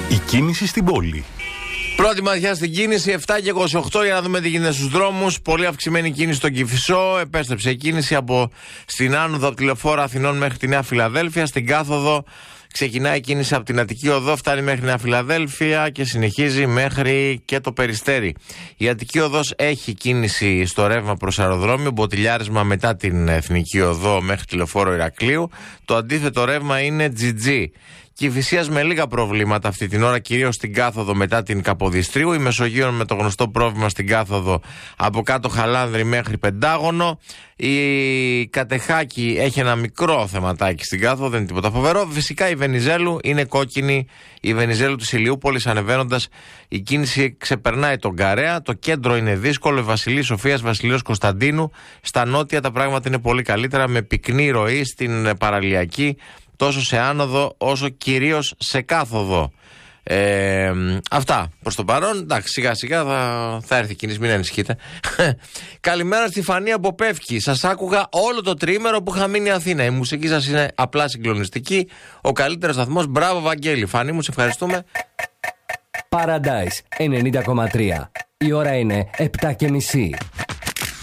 Η κίνηση στην πόλη. Πρώτη ματιά στην κίνηση, 7 και 28 για να δούμε τι γίνεται στους δρόμους. Πολύ αυξημένη κίνηση στον Κηφισό. Επέστρεψε η κίνηση στην άνοδο από τη Λεωφόρο Αθηνών μέχρι τη Νέα Φιλαδέλφεια. Στην κάθοδο ξεκινάει η κίνηση από την Αττική Οδό, φτάνει μέχρι Νέα Φιλαδέλφεια και συνεχίζει μέχρι και το Περιστέρι. Η Αττική Οδός έχει κίνηση στο ρεύμα προς αεροδρόμιο, μποτιλιάρισμα μετά την Εθνική Οδό μέχρι τη Λεωφόρο Ηρακλείου. Το αντίθετο ρεύμα είναι GG. Κηφισίας με λίγα προβλήματα αυτή την ώρα, κυρίως στην κάθοδο μετά την Καποδιστρίου. Η Μεσογείων με το γνωστό πρόβλημα στην κάθοδο από κάτω Χαλάνδρη μέχρι Πεντάγωνο. Η Κατεχάκη έχει ένα μικρό θεματάκι στην κάθοδο, δεν είναι τίποτα φοβερό. Φυσικά η Βενιζέλου είναι κόκκινη, η Βενιζέλου της Ηλιούπολης ανεβαίνοντας. Η κίνηση ξεπερνάει τον Καρέα. Το κέντρο είναι δύσκολο. Η Βασιλής Σοφίας, Βασιλείος Κωνσταντίνου. Στα νότια τα πράγματα είναι πολύ καλύτερα, με πυκνή ροή στην παραλιακή, τόσο σε άνοδο όσο κυρίως σε κάθοδο. Αυτά προς το παρόν. Εντάξει, σιγά σιγά θα έρθει η κίνηση, μην ανησυχείτε. Καλημέρα στη Φανή από Πεύκη. Σας άκουγα όλο το τριήμερο που είχα μείνει Αθήνα. Η μουσική σας είναι απλά συγκλονιστική. Ο καλύτερος σταθμός. Μπράβο Βαγγέλη. Φανή μου, σε ευχαριστούμε. Paradise 90,3. Η ώρα είναι 7:30.